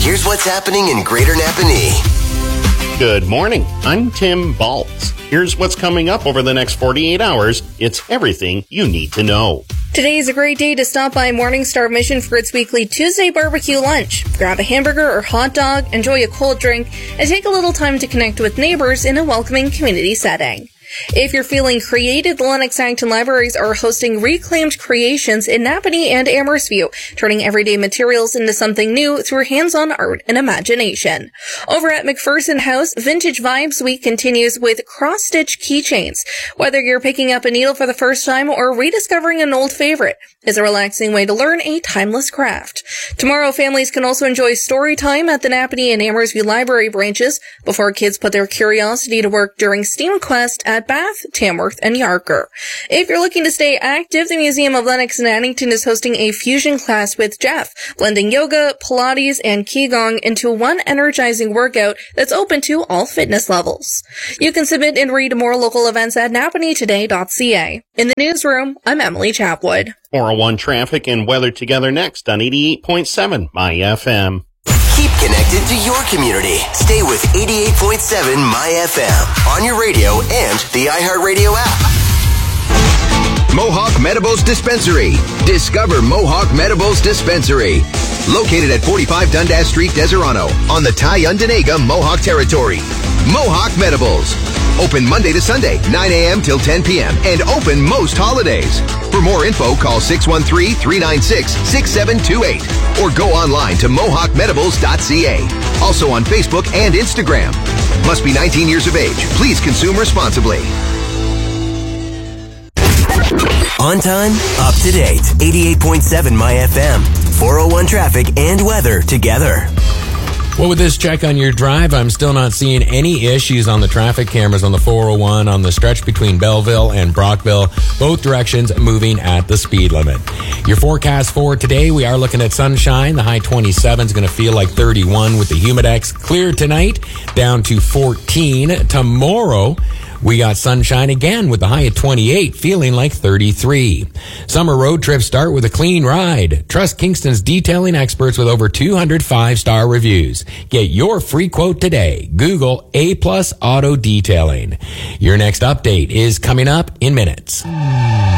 here's what's happening in Greater Napanee. Good morning. I'm Tim Baltz. Here's what's coming up over the next 48 hours. It's everything you need to know. Today is a great day to stop by Morningstar Mission for its weekly Tuesday barbecue lunch. Grab a hamburger or hot dog, enjoy a cold drink, and take a little time to connect with neighbors in a welcoming community setting. If you're feeling creative, the Lennox Acton Libraries are hosting Reclaimed Creations in Napanee and Amherstview, turning everyday materials into something new through hands-on art and imagination. Over at McPherson House, Vintage Vibes Week continues with cross-stitch keychains. Whether you're picking up a needle for the first time or rediscovering an old favorite, it's a relaxing way to learn a timeless craft. Tomorrow, families can also enjoy story time at the Napanee and Amherstview Library branches before kids put their curiosity to work during STEAM Quest at Bath, Tamworth, and Yarker. If you're looking to stay active, the Museum of Lennox in Addington is hosting a fusion class with Jeff, blending yoga, Pilates, and Qigong into one energizing workout that's open to all fitness levels. You can submit and read more local events at napaneetoday.ca. In the newsroom, I'm Emily Chapwood. 401 traffic and weather together next on 88.7 My FM. Keep connected to your community. Stay with 88.7 My FM on your radio and the iHeartRadio app. Mohawk Medibles Dispensary. Discover Mohawk Medibles Dispensary. Located at 45 Dundas Street, Deserano, on the Tyundanega Mohawk Territory. Mohawk Medibles. Open Monday to Sunday, 9 a.m. till 10 p.m. and open most holidays. For more info, call 613-396-6728 or go online to mohawkmedibles.ca. Also on Facebook and Instagram. Must be 19 years of age. Please consume responsibly. On time, up to date. 88.7 My FM. 401 traffic and weather together. Well, with this check on your drive, I'm still not seeing any issues on the traffic cameras on the 401 on the stretch between Belleville and Brockville. Both directions moving at the speed limit. Your forecast for today, we are looking at sunshine. The high 27 is going to feel like 31 with the Humidex. Clear tonight, down to 14. Tomorrow, we got sunshine again with the high at 28, feeling like 33. Summer road trips start with a clean ride. Trust Kingston's detailing experts with over 200 5-star reviews. Get your free quote today. Google A+ Auto Detailing. Your next update is coming up in minutes.